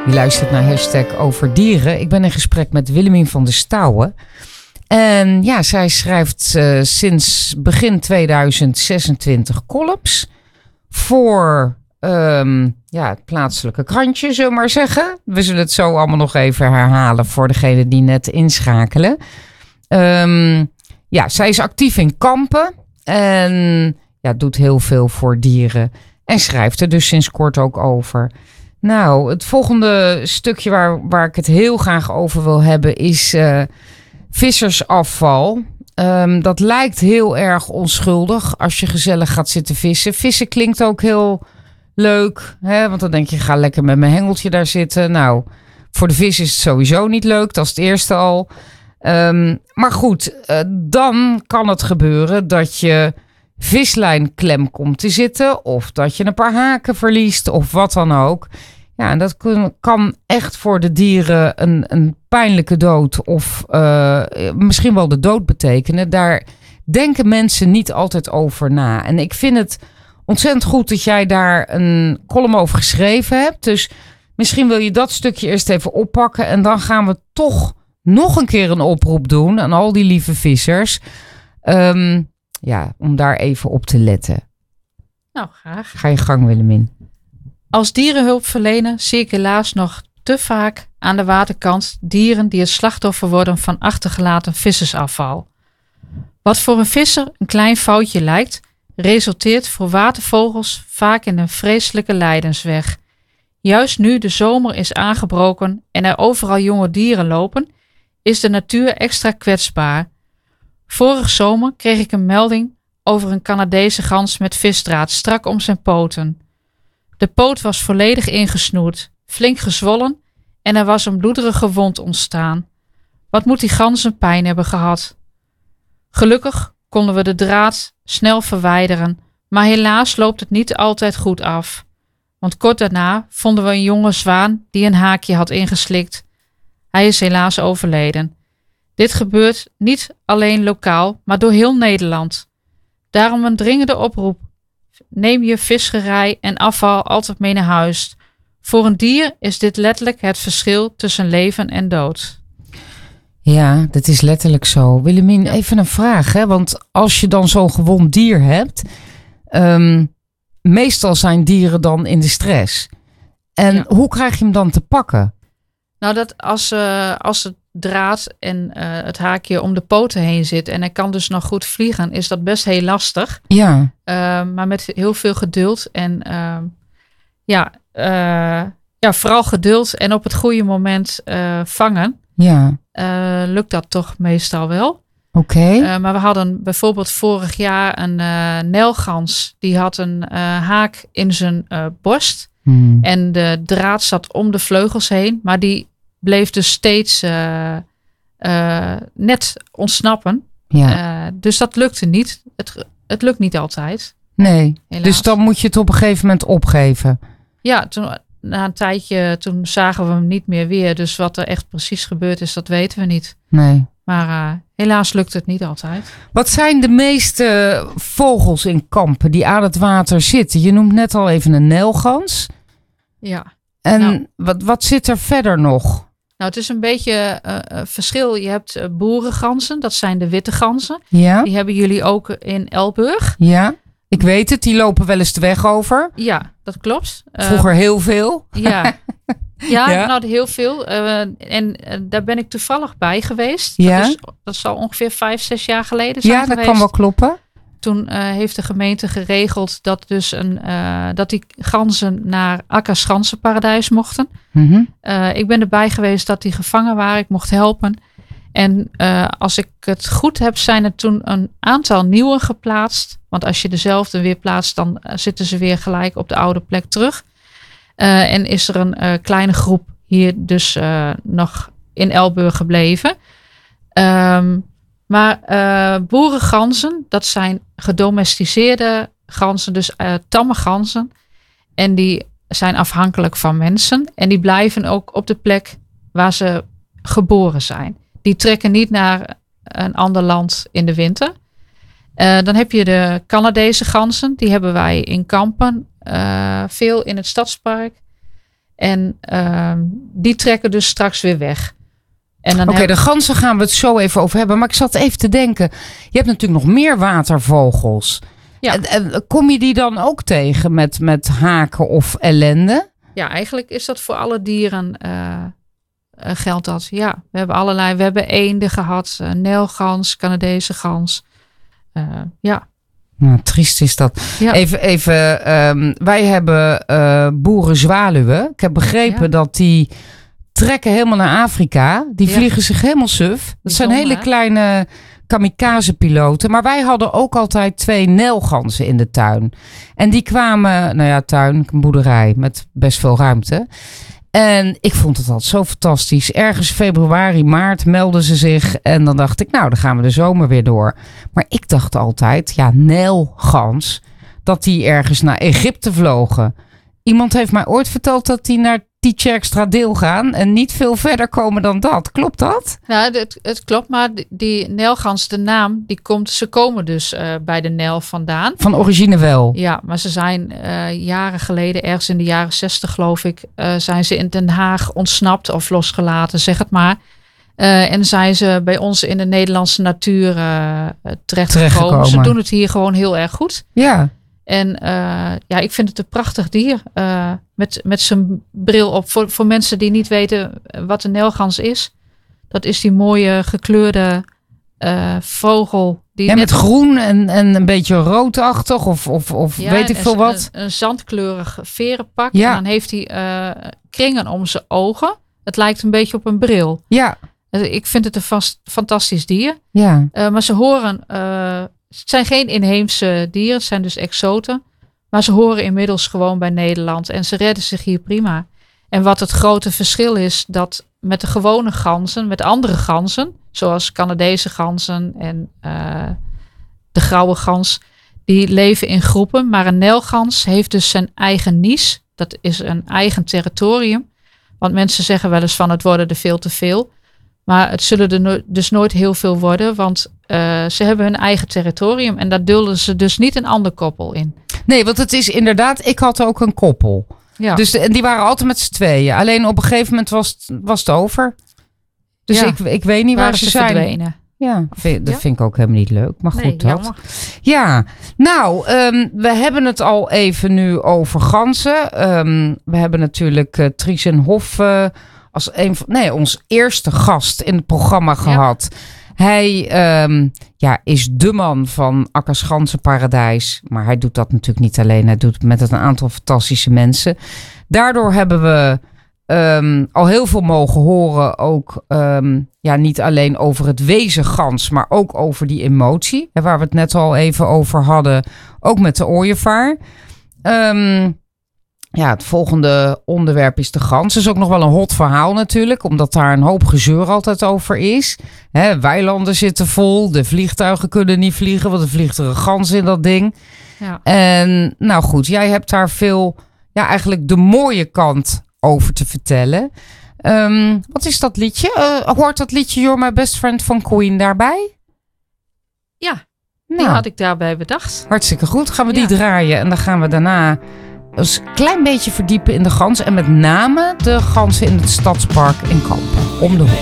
Je luistert naar #Over Dieren. Ik ben in gesprek met Willemien van der Stouwen. En ja, zij schrijft sinds begin 2026 columns voor het plaatselijke krantje, zullen we maar zeggen. We zullen het zo allemaal nog even herhalen voor degene die net inschakelen. Zij is actief in kampen en doet heel veel voor dieren. En schrijft er dus sinds kort ook over. Nou, het volgende stukje waar ik het heel graag over wil hebben is vissersafval. Dat lijkt heel erg onschuldig als je gezellig gaat zitten vissen. Vissen klinkt ook heel leuk, hè? Want dan denk je, ga lekker met mijn hengeltje daar zitten. Nou, voor de vis is het sowieso niet leuk, dat is het eerste al. Maar goed, dan kan het gebeuren dat je vislijn klem komt te zitten of dat je een paar haken verliest of wat dan ook. Ja, en dat kan echt voor de dieren een pijnlijke dood of misschien wel de dood betekenen. Daar denken mensen niet altijd over na. En ik vind het ontzettend goed dat jij daar een column over geschreven hebt. Dus misschien wil je dat stukje eerst even oppakken en dan gaan we toch nog een keer een oproep doen aan al die lieve vissers. Om daar even op te letten. Nou, graag. Ga je gang, Willemien. Als dierenhulpverlener zie ik helaas nog te vaak aan de waterkant dieren die het slachtoffer worden van achtergelaten vissersafval. Wat voor een visser een klein foutje lijkt, resulteert voor watervogels vaak in een vreselijke lijdensweg. Juist nu de zomer is aangebroken en er overal jonge dieren lopen, is de natuur extra kwetsbaar. Vorig zomer kreeg ik een melding over een Canadese gans met visdraad strak om zijn poten. De poot was volledig ingesnoerd, flink gezwollen en er was een bloederige wond ontstaan. Wat moet die gans een pijn hebben gehad? Gelukkig konden we de draad snel verwijderen, maar helaas loopt het niet altijd goed af. Want kort daarna vonden we een jonge zwaan die een haakje had ingeslikt. Hij is helaas overleden. Dit gebeurt niet alleen lokaal, maar door heel Nederland. Daarom een dringende oproep. Neem je visserij en afval altijd mee naar huis. Voor een dier is dit letterlijk het verschil tussen leven en dood. Ja, dat is letterlijk zo. Willemien, even een vraag. Hè? Want als je dan zo'n gewond dier hebt, meestal zijn dieren dan in de stress. En hoe krijg je hem dan te pakken? Nou, dat als het draad en het haakje om de poten heen zit en hij kan dus nog goed vliegen, is dat best heel lastig. Ja. Maar met heel veel geduld en vooral geduld en op het goede moment vangen. Ja. Lukt dat toch meestal wel. Oké. Maar we hadden bijvoorbeeld vorig jaar een nijlgans. Die had een haak in zijn borst. En de draad zat om de vleugels heen. Maar die bleef dus steeds net ontsnappen. Ja. Dus dat lukte niet. Het lukt niet altijd. Nee, helaas. Dus dan moet je het op een gegeven moment opgeven. Ja, na een tijdje, toen zagen we hem niet meer weer. Dus wat er echt precies gebeurd is, dat weten we niet. Nee. Maar helaas lukt het niet altijd. Wat zijn de meeste vogels in kampen die aan het water zitten? Je noemt net al even een nijlgans. Ja. En wat zit er verder nog? Nou, het is een beetje verschil. Je hebt boerenganzen, dat zijn de witte ganzen. Ja. Die hebben jullie ook in Elburg. Ja, ik weet het. Die lopen wel eens de weg over. Ja, dat klopt. Vroeger heel veel. Ja. Ja, nou heel veel. En daar ben ik toevallig bij geweest. Ja. Dat zal ongeveer 5-6 jaar geleden zijn geweest. Ja, dat kan wel kloppen. Toen heeft de gemeente geregeld dat dus dat die ganzen naar Akka-Schansenparadijs mochten. Mm-hmm. Ik ben erbij geweest dat die gevangen waren. Ik mocht helpen. En als ik het goed heb, zijn er toen een aantal nieuwe geplaatst. Want als je dezelfde weer plaatst, dan zitten ze weer gelijk op de oude plek terug. En is er een kleine groep hier dus nog in Elburg gebleven. Maar boerenganzen, dat zijn gedomesticeerde ganzen, dus tamme ganzen. En die zijn afhankelijk van mensen. En die blijven ook op de plek waar ze geboren zijn. Die trekken niet naar een ander land in de winter. Dan heb je de Canadese ganzen. Die hebben wij in kampen. Veel in het stadspark. En die trekken dus straks weer weg. Oké, de ganzen gaan we het zo even over hebben. Maar ik zat even te denken. Je hebt natuurlijk nog meer watervogels. Ja. Kom je die dan ook tegen met haken of ellende? Ja, eigenlijk is dat voor alle dieren geldt dat. Ja, we hebben eenden gehad, nijlgans, Canadese gans. Ja. Nou, triest is dat. Ja. Even wij hebben boerenzwaluwen. Ik heb begrepen dat die trekken helemaal naar Afrika. Die vliegen zich helemaal suf. Dat zijn hele kleine kamikaze-piloten. Maar wij hadden ook altijd 2 nijlganzen in de tuin. En die kwamen, een boerderij met best veel ruimte. En ik vond het altijd zo fantastisch. Ergens februari, maart melden ze zich. En dan dacht ik, dan gaan we de zomer weer door. Maar ik dacht altijd, nijlgans, dat die ergens naar Egypte vlogen. Iemand heeft mij ooit verteld dat die naar Tjerkstra-Deel gaan en niet veel verder komen dan dat. Klopt dat? Ja, het klopt, maar die nijlgans, de naam, ze komen dus bij de Nijl vandaan. Van origine wel. Ja, maar ze zijn jaren geleden, ergens in de jaren 60 geloof ik, zijn ze in Den Haag ontsnapt of losgelaten, zeg het maar. En zijn ze bij ons in de Nederlandse natuur terechtgekomen. Ze doen het hier gewoon heel erg goed. Ja. En ik vind het een prachtig dier. Met zijn bril op. Voor mensen die niet weten wat een nijlgans is. Dat is die mooie gekleurde vogel. Die met groen en een beetje roodachtig of weet ik veel wat. Een zandkleurig verenpak. Ja. En dan heeft hij kringen om zijn ogen. Het lijkt een beetje op een bril. Ja. Ik vind het een fantastisch dier. Ja. Maar ze horen... Het zijn geen inheemse dieren, het zijn dus exoten. Maar ze horen inmiddels gewoon bij Nederland en ze redden zich hier prima. En wat het grote verschil is, dat met de gewone ganzen, met andere ganzen, zoals Canadese ganzen en de grauwe gans, die leven in groepen. Maar een nijlgans heeft dus zijn eigen niche, dat is een eigen territorium. Want mensen zeggen wel eens van het worden er veel te veel. Maar het zullen er dus nooit heel veel worden, want ze hebben hun eigen territorium. En daar dulden ze dus niet een ander koppel in. Nee, want het is inderdaad, ik had ook een koppel. Ja. Dus die waren altijd met z'n tweeën. Alleen op een gegeven moment was het over. Dus ik weet niet waar ze zijn. Verdwenen. Ja, dat vind ik ook helemaal niet leuk. Maar goed, dat. Jammer. Ja, nou, we hebben het al even nu over ganzen. We hebben natuurlijk Tries en Hof als ons eerste gast in het programma gehad. Hij is de man van Akkers Ganzenparadijs. Maar hij doet dat natuurlijk niet alleen. Hij doet het met een aantal fantastische mensen. Daardoor hebben we al heel veel mogen horen. Ook niet alleen over het wezen gans, maar ook over die emotie. Waar we het net al even over hadden. Ook met de ooievaar. Het volgende onderwerp is de gans. Dat is ook nog wel een hot verhaal natuurlijk. Omdat daar een hoop gezeur altijd over is. Weilanden zitten vol. De vliegtuigen kunnen niet vliegen. Want er vliegt er een gans in dat ding. Ja. En nou goed, jij hebt daar veel... eigenlijk de mooie kant over te vertellen. Wat is dat liedje? Hoort dat liedje You're My Best Friend van Queen daarbij? Ja, die had ik daarbij bedacht. Hartstikke goed. Gaan we die draaien. En dan gaan we daarna... Dus een klein beetje verdiepen in de gans. En met name de ganzen in het stadspark in Kampen. Om de hoek.